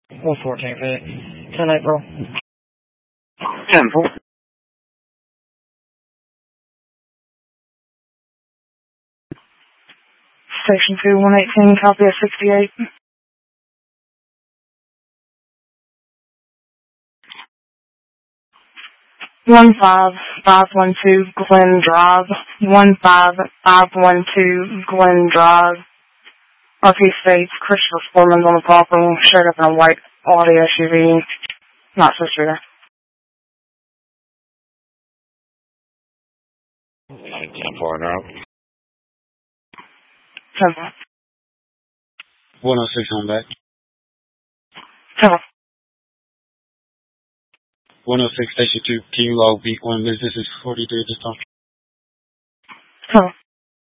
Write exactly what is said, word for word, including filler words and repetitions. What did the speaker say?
one fourteen feet. ten April. ten four. Station two, one eighteen, copy of sixty-eight. one five five one two Glen Drive. one five five one two Glen Drive. R P states Christopher Foreman's on the property, showed up in a white Audi S U V. Not supposed to be there. ten four now. ten four. one oh six on back. ten four. one oh six Station two, can you log beat one? This is forty-three at this time. ten four.